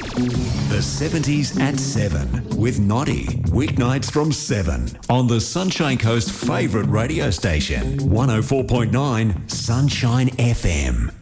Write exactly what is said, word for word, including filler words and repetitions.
The seventies at seven with Noddy. Weeknights from seven on the Sunshine Coast favourite radio station, one oh four point nine Sunshine F M.